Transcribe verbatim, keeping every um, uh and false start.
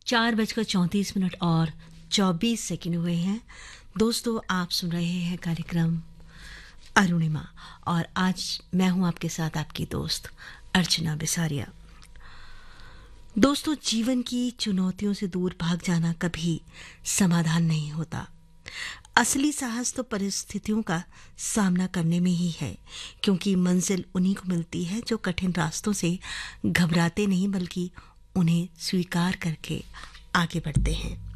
चार बजकर चौंतीस मिनट और चौबीस सेकंड हुए हैं। दोस्तों, आप सुन रहे हैं कार्यक्रम अरुणिमा और आज मैं हूं आपके साथ आपकी दोस्त अर्चना बिसारिया। दोस्तों, जीवन की चुनौतियों से दूर भाग जाना कभी समाधान नहीं होता। असली साहस तो परिस्थितियों का सामना करने में ही है, क्योंकि मंजिल उन्हीं को मिलती है जो कठिन रास्तों से घबराते नहीं बल्कि उन्हें स्वीकार करके आगे बढ़ते हैं।